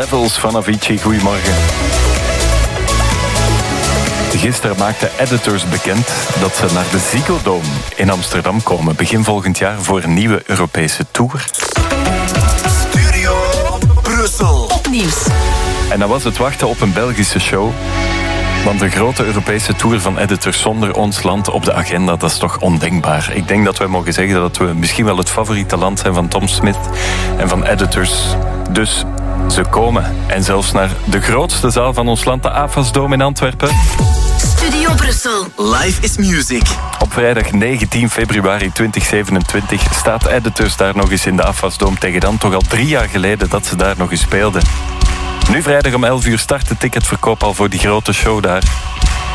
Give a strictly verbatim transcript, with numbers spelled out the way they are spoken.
Levels van Avicii. Goedemorgen. Gisteren maakten Editors bekend dat ze naar de Ziggo Dome in Amsterdam komen. Begin volgend jaar voor een nieuwe Europese tour. Studio Brussel. Opnieuws. En dan was het wachten op een Belgische show. Want de grote Europese tour van Editors zonder ons land op de agenda, dat is toch ondenkbaar. Ik denk dat wij mogen zeggen dat we misschien wel het favoriete land zijn van Tom Smith en van Editors. Dus ze komen. En zelfs naar de grootste zaal van ons land, de AFAS-dome in Antwerpen. Studio Brussel. Life is music. Op vrijdag negentien februari tweeduizend zevenentwintig staat Editors daar nog eens in de AFAS-dome. Tegen dan toch al drie jaar geleden dat ze daar nog eens speelden. Nu vrijdag om elf uur start de ticketverkoop al voor die grote show daar.